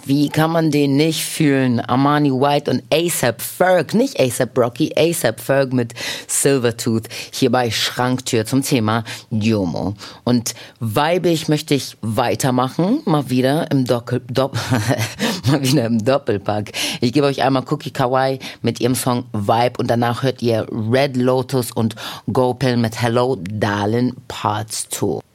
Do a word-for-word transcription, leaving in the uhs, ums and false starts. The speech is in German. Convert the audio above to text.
Wie kann man den nicht fühlen? Armani White und A$AP Ferg, nicht A$AP Rocky, A$AP Ferg mit Silvertooth hier bei Schranktür zum Thema Jomo. Und weibig möchte ich weitermachen, mal wieder im Doppel, Dopp, mal wieder im Doppelpack. Ich gebe euch einmal Cookie Kawaii mit ihrem Song Vibe und danach hört ihr Red Lotus und Gopal mit Hello Darling Parts zwei.